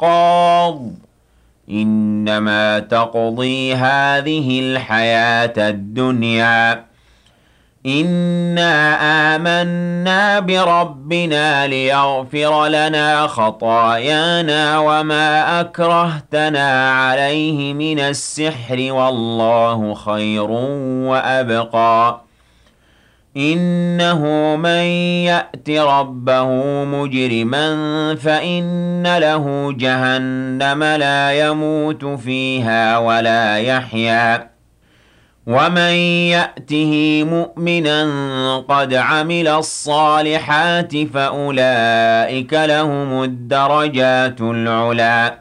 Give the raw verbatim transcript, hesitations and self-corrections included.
نقاض إنما تقضي هذه الحياة الدنيا إنا آمنا بربنا ليغفر لنا خطايانا وما أكرهتنا عليه من السحر والله خير وأبقى إنه من يأت ربه مجرما فإن له جهنم لا يموت فيها ولا يحيا ومن يأته مؤمنا قد عمل الصالحات فأولئك لهم الدرجات العلى